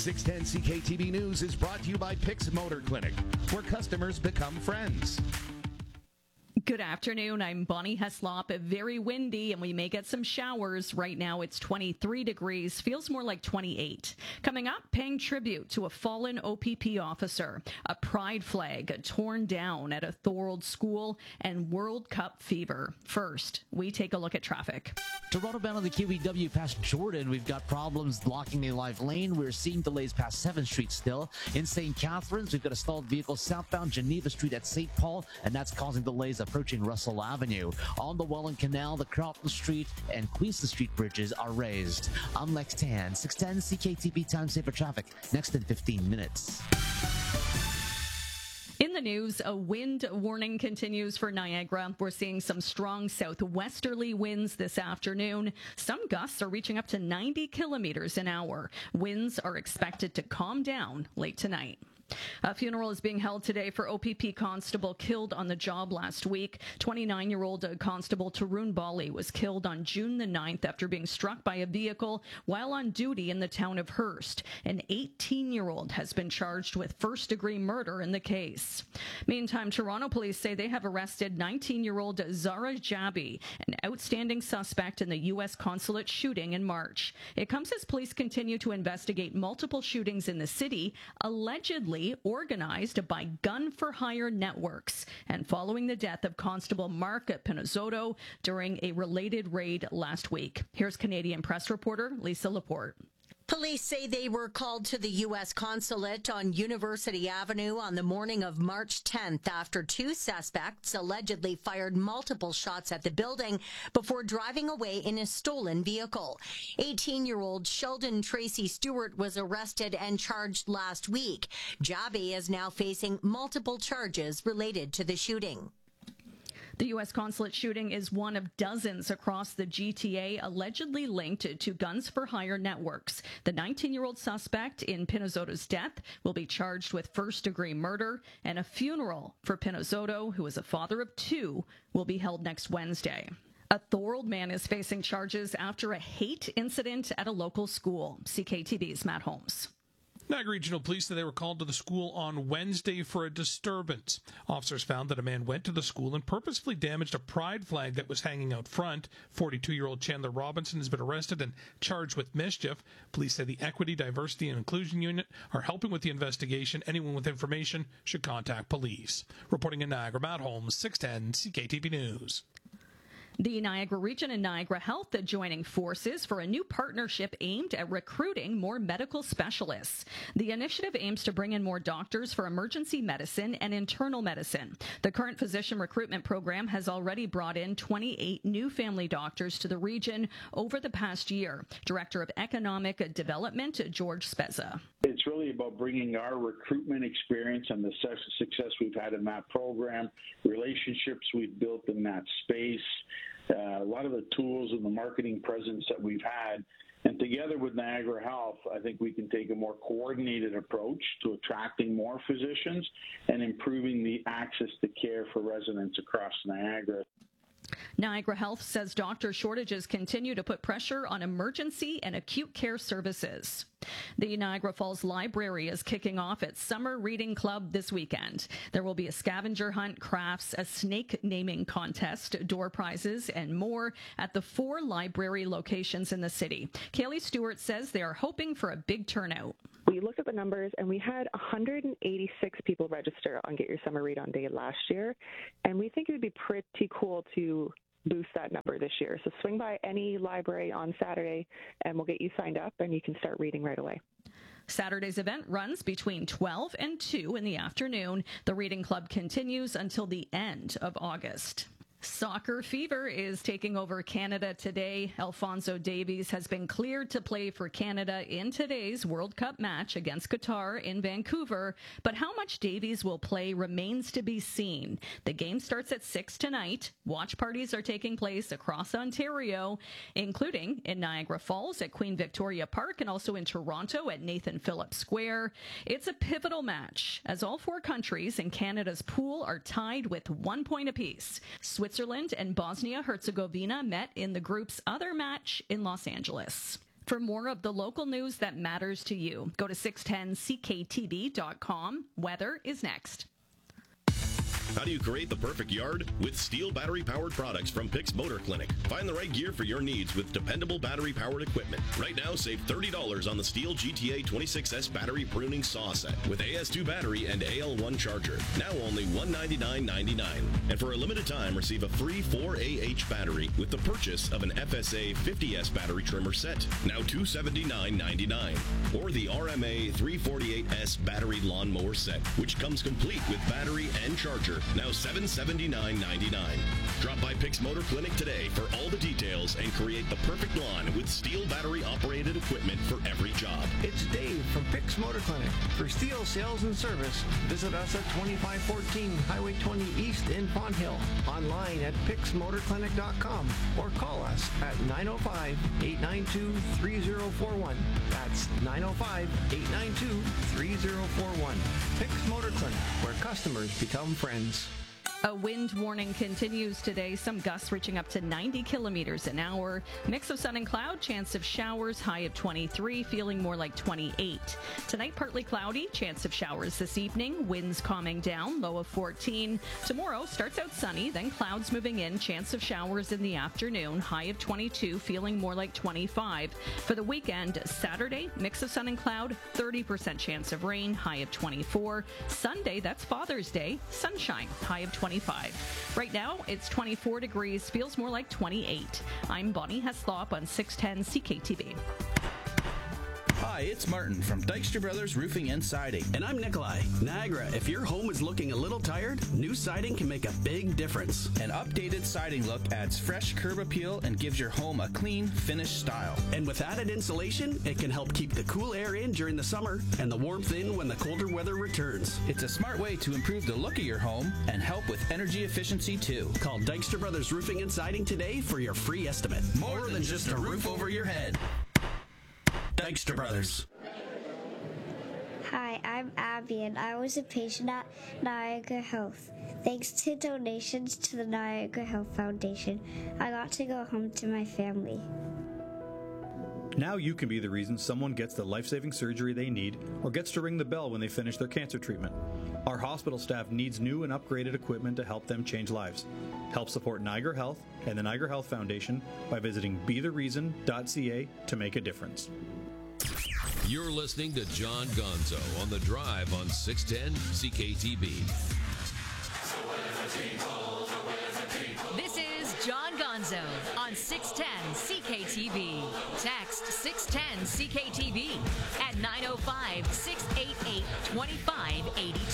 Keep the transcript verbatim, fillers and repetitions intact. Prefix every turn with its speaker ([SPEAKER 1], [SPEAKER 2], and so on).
[SPEAKER 1] six ten C K T B News is brought to you by Pix Motor Clinic, where customers become friends.
[SPEAKER 2] Good afternoon. I'm Bonnie Heslop. Very windy, and we may get some showers. Right now, it's twenty-three degrees. Feels more like twenty-eight. Coming up, paying tribute to a fallen O P P officer, a pride flag torn down at a Thorold school, and World Cup fever. First, we take a look at traffic.
[SPEAKER 3] Toronto bound on the Q E W past Jordan. We've got problems blocking a live lane. We're seeing delays past seventh Street still. In Saint Catharines, we've got a stalled vehicle southbound Geneva Street at Saint Paul, and that's causing delays approaching Russell Avenue. On the Welland Canal, the Carlton Street and Queenston Street bridges are raised. I'm Lex Tan, six ten C K T B Time Saver Traffic, next in fifteen minutes.
[SPEAKER 2] In the news, a wind warning continues for Niagara. We're seeing some strong southwesterly winds this afternoon. Some gusts are reaching up to ninety kilometers an hour. Winds are expected to calm down late tonight. A funeral is being held today for O P P constable killed on the job last week. twenty-nine-year-old Constable Tarun Bali was killed on June the ninth after being struck by a vehicle while on duty in the town of Hearst. An eighteen-year-old has been charged with first-degree murder in the case. Meantime, Toronto police say they have arrested nineteen-year-old Zara Jabi, an outstanding suspect in the U S consulate shooting in March. It comes as police continue to investigate multiple shootings in the city, allegedly organized by gun-for-hire networks, and following the death of Constable Mark Pinizzotto during a related raid last week. Here's Canadian Press reporter Lisa Laporte.
[SPEAKER 4] Police say they were called to the U S consulate on University Avenue on the morning of March tenth after two suspects allegedly fired multiple shots at the building before driving away in a stolen vehicle. eighteen-year-old Sheldon Tracy Stewart was arrested and charged last week. Jabi is now facing multiple charges related to the shooting.
[SPEAKER 2] The U S consulate shooting is one of dozens across the G T A allegedly linked to guns-for-hire networks. The nineteen-year-old suspect in Pinizzotto's death will be charged with first-degree murder, and a funeral for Pinizzotto, who is a father of two, will be held next Wednesday. A Thorold man is facing charges after a hate incident at a local school. C K T B's Matt Holmes.
[SPEAKER 5] Niagara Regional Police said they were called to the school on Wednesday for a disturbance. Officers found that a man went to the school and purposefully damaged a pride flag that was hanging out front. forty-two-year-old Chandler Robinson has been arrested and charged with mischief. Police say the Equity, Diversity and Inclusion Unit are helping with the investigation. Anyone with information should contact police. Reporting in Niagara, Matt Holmes, six ten C K T B News.
[SPEAKER 2] The Niagara Region and Niagara Health are joining forces for a new partnership aimed at recruiting more medical specialists. The initiative aims to bring in more doctors for emergency medicine and internal medicine. The current physician recruitment program has already brought in twenty-eight new family doctors to the region over the past year. Director of Economic Development, George Spezza.
[SPEAKER 6] It's really about bringing our recruitment experience and the success we've had in that program, relationships we've built in that space, uh, a lot of the tools and the marketing presence that we've had. And together with Niagara Health, I think we can take a more coordinated approach to attracting more physicians and improving the access to care for residents across Niagara.
[SPEAKER 2] Niagara Health says doctor shortages continue to put pressure on emergency and acute care services. The Niagara Falls Library is kicking off its Summer Reading Club this weekend. There will be a scavenger hunt, crafts, a snake naming contest, door prizes, and more at the four library locations in the city. Kaylee Stewart says they are hoping for a big turnout.
[SPEAKER 7] We looked at the numbers, and we had one hundred eighty-six people register on Get Your Summer Read On Day last year, and we think it would be pretty cool to boost that number this year. So swing by any library on Saturday, and we'll get you signed up, and you can start reading right away.
[SPEAKER 2] Saturday's event runs between twelve and two in the afternoon. The Reading Club continues until the end of August. Soccer fever is taking over Canada today. Alphonso Davies has been cleared to play for Canada in today's World Cup match against Qatar in Vancouver. But how much Davies will play remains to be seen. The game starts at six tonight. Watch parties are taking place across Ontario, including in Niagara Falls at Queen Victoria Park and also in Toronto at Nathan Phillips Square. It's a pivotal match as all four countries in Canada's pool are tied with one point apiece. Switzerland and Bosnia-Herzegovina met in the group's other match in Los Angeles. For more of the local news that matters to you, go to six ten C K T B dot com. Weather is next.
[SPEAKER 8] How do you create the perfect yard? With Steel battery-powered products from Pix Motor Clinic. Find the right gear for your needs with dependable battery-powered equipment. Right now, save thirty dollars on the Steel G T A twenty-six S battery pruning saw set with A S two battery and A L one charger. Now only one hundred ninety-nine dollars and ninety-nine cents. And for a limited time, receive a free four A H battery with the purchase of an F S A fifty S battery trimmer set. Now two hundred seventy-nine dollars and ninety-nine cents. Or the R M A three forty-eight S battery lawnmower set, which comes complete with battery and charger. Now seven hundred seventy-nine dollars and ninety-nine cents. Drop by Pix Motor Clinic today for all the details and create the perfect lawn with Steel battery-operated equipment for every job.
[SPEAKER 9] It's Dave from Pix Motor Clinic. For Steel sales and service, visit us at twenty-five fourteen Highway twenty East in Pond Hill. Online at pix motor clinic dot com or call us at nine oh five, eight nine two, three oh four one. That's nine oh five, eight nine two, three oh four one. Pix Motor Clinic, where customers become friends.
[SPEAKER 2] A wind warning continues today. Some gusts reaching up to ninety kilometers an hour. Mix of sun and cloud, chance of showers, high of twenty-three, feeling more like twenty-eight. Tonight, partly cloudy, chance of showers this evening. Winds calming down, low of fourteen. Tomorrow starts out sunny, then clouds moving in, chance of showers in the afternoon, high of twenty-two, feeling more like twenty-five. For the weekend, Saturday, mix of sun and cloud, thirty percent chance of rain, high of twenty-four. Sunday, that's Father's Day, sunshine, high of twenty-five. Right now, it's twenty-four degrees, feels more like twenty-eight. I'm Bonnie Heslop on six ten C K T B.
[SPEAKER 10] Hi, it's Martin from Dykstra Brothers Roofing and Siding.
[SPEAKER 11] And I'm Nikolai. Niagara, if your home is looking a little tired, new siding can make a big difference.
[SPEAKER 10] An updated siding look adds fresh curb appeal and gives your home a clean, finished style.
[SPEAKER 11] And with added insulation, it can help keep the cool air in during the summer and the warmth in when the colder weather returns.
[SPEAKER 10] It's a smart way to improve the look of your home and help with energy efficiency too.
[SPEAKER 11] Call Dykstra Brothers Roofing and Siding today for your free estimate.
[SPEAKER 10] More, More than, than just a roof over your head.
[SPEAKER 11] Dykstra Brothers.
[SPEAKER 12] Hi, I'm Abby, and I was a patient at Niagara Health. Thanks to donations to the Niagara Health Foundation, I got to go home to my family.
[SPEAKER 13] Now you can be the reason someone gets the life-saving surgery they need or gets to ring the bell when they finish their cancer treatment. Our hospital staff needs new and upgraded equipment to help them change lives. Help support Niagara Health and the Niagara Health Foundation by visiting be the reason dot c a to make a difference.
[SPEAKER 14] You're listening to John Gonzo on The Drive on six ten C K T B.
[SPEAKER 15] This is John Gonzo on six ten C K T B. Text six ten C K T B at nine oh five, six eight eight, two five eight two.